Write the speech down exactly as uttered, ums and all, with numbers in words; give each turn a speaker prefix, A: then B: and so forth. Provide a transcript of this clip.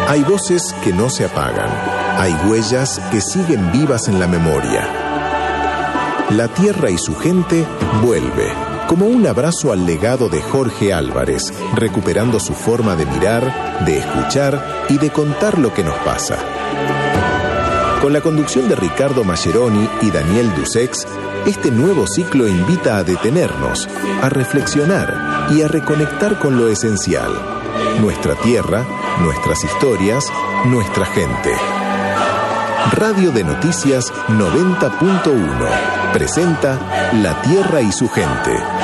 A: Hay voces que no se apagan, hay huellas que siguen vivas en la memoria. La tierra y su gente vuelve, como un abrazo al legado de Jorge Álvarez, recuperando su forma de mirar, de escuchar y de contar lo que nos pasa. Con la conducción de Ricardo Mascheroni y Daniel Dussex, este nuevo ciclo invita a detenernos, a reflexionar y a reconectar con lo esencial. Nuestra tierra, nuestras historias, nuestra gente. Radio de Noticias noventa punto uno presenta La Tierra y su gente.